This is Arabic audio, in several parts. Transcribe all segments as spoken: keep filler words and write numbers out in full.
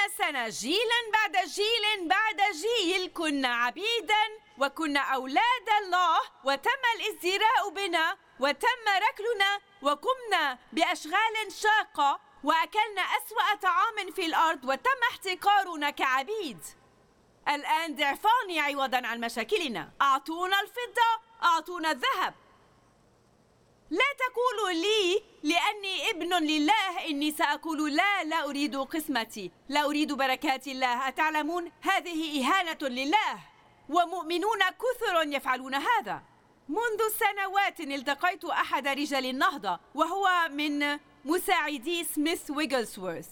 سنة، جيلا بعد جيل بعد جيل كنا عبيدا وكنا أولاد الله، وتم الازدراء بنا وتم ركلنا وقمنا بأشغال شاقة وأكلنا أسوأ طعام في الأرض وتم احتقارنا كعبيد. الآن ضعفاني عوضا عن مشاكلنا. أعطونا الفضة، أعطونا الذهب. لا تقولوا لي لأني ابن لله إني سأقول لا، لا أريد قسمتي، لا أريد بركات الله. أتعلمون هذه إهانة لله، ومؤمنون كثر يفعلون هذا. منذ سنوات التقيت أحد رجال النهضة وهو من مساعدي سميث ويغلسورث،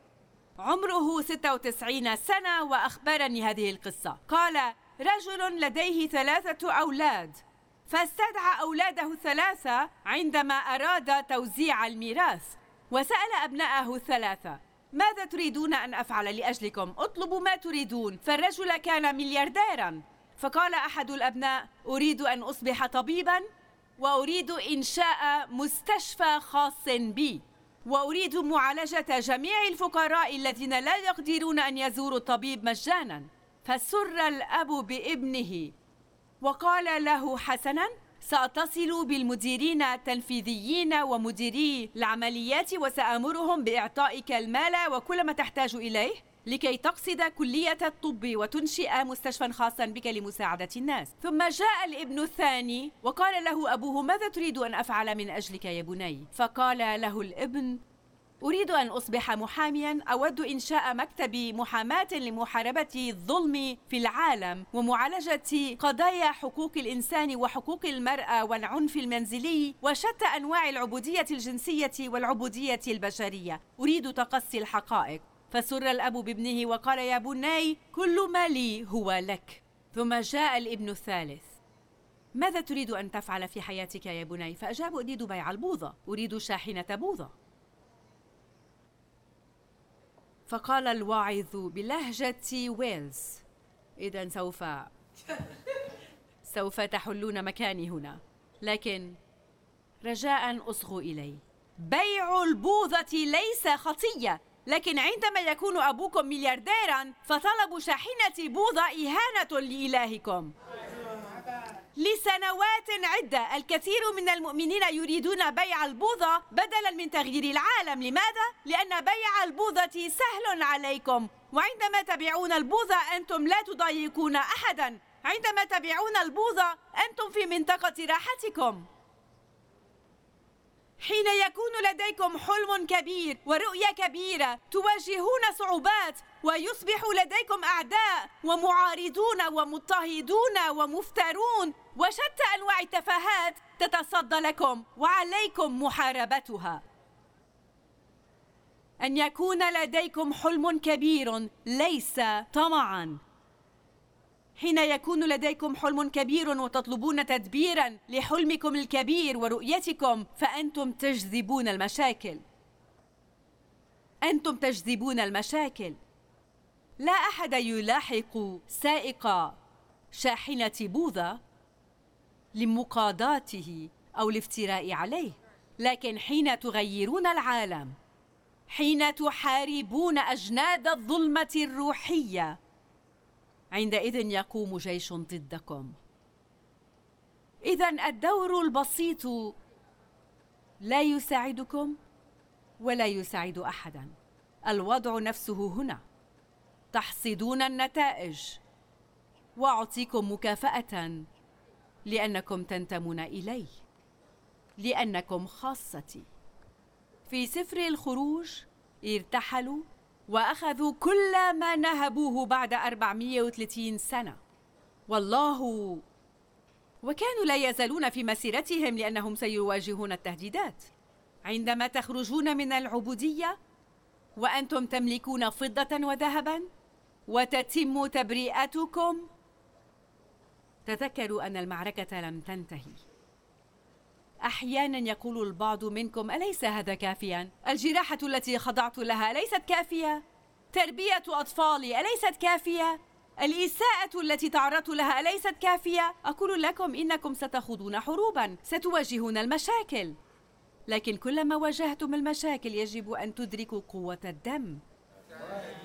عمره ستة وتسعين سنة، وأخبرني هذه القصة. قال: رجل لديه ثلاثة أولاد، فاستدعى أولاده الثلاثة عندما أراد توزيع الميراث، وسأل أبنائه الثلاثة: ماذا تريدون أن أفعل لأجلكم؟ اطلبوا ما تريدون. فالرجل كان مليارديراً، فقال أحد الأبناء: أريد أن أصبح طبيباً، وأريد إنشاء مستشفى خاص بي، وأريد معالجة جميع الفقراء الذين لا يقدرون أن يزوروا الطبيب مجاناً. فسر الأب بابنه وقال له: حسناً، سأتصل بالمديرين التنفيذيين ومديري العمليات وسأمرهم بإعطائك المال وكل ما تحتاج إليه لكي تقصد كلية الطب وتنشئ مستشفى خاصا بك لمساعدة الناس. ثم جاء الابن الثاني وقال له أبوه: ماذا تريد أن أفعل من أجلك يا بني؟ فقال له الابن: أريد أن أصبح محامياً، أود إنشاء مكتب محاماة لمحاربة الظلم في العالم ومعالجة قضايا حقوق الإنسان وحقوق المرأة والعنف المنزلي وشتى أنواع العبودية الجنسية والعبودية البشرية. أريد تقصي الحقائق. فسر الأب بابنه وقال: يا بني، كل ما لي هو لك. ثم جاء الابن الثالث: ماذا تريد أن تفعل في حياتك يا بني؟ فأجاب: أريد بيع البوظة، أريد شاحنة بوظة. فقال الواعظ بلهجة ويلز: إذن سوف سوف تحلون مكاني هنا، لكن رجاء أصغوا إلي. بيع البوظة ليس خطية، لكن عندما يكون أبوكم مليارديراً فطلب شاحنة بوظة إهانة لإلهكم. لسنوات عدة الكثير من المؤمنين يريدون بيع البوظة بدلاً من تغيير العالم. لماذا؟ لأن بيع البوظة سهل عليكم، وعندما تبيعون البوظة أنتم لا تضايقون أحداً. عندما تبيعون البوظة أنتم في منطقة راحتكم. حين يكون لديكم حلم كبير ورؤية كبيرة تواجهون صعوبات ويصبح لديكم أعداء ومعارضون ومضطهدون ومفترون وشتى أنواع التفاهات تتصدى لكم وعليكم محاربتها. أن يكون لديكم حلم كبير ليس طمعاً. حين يكون لديكم حلم كبير وتطلبون تدبيراً لحلمكم الكبير ورؤيتكم فأنتم تجذبون المشاكل. أنتم تجذبون المشاكل. لا أحد يلاحق سائق شاحنة بوظة لمقاضاته أو الافتراء عليه، لكن حين تغيرون العالم، حين تحاربون أجناد الظلمة الروحية، عندئذ يقوم جيش ضدكم. إذن الدور البسيط لا يساعدكم ولا يساعد أحداً. الوضع نفسه هنا. تحصدون النتائج، وأعطيكم مكافأة لأنكم تنتمون إلي، لأنكم خاصتي. في سفر الخروج ارتحلوا وأخذوا كل ما نهبوه بعد أربعمائة وثلاثين سنة، والله وكانوا لا يزالون في مسيرتهم لأنهم سيواجهون التهديدات. عندما تخرجون من العبودية وأنتم تملكون فضة وذهباً وتتم تبرئتكم، تذكروا أن المعركة لم تنتهي. أحياناً يقول البعض منكم: أليس هذا كافياً؟ الجراحة التي خضعت لها أليست كافية؟ تربية أطفالي أليست كافية؟ الإساءة التي تعرضت لها أليست كافية؟ أقول لكم إنكم ستخوضون حروباً، ستواجهون المشاكل، لكن كلما واجهتم المشاكل يجب أن تدركوا قوة الدم.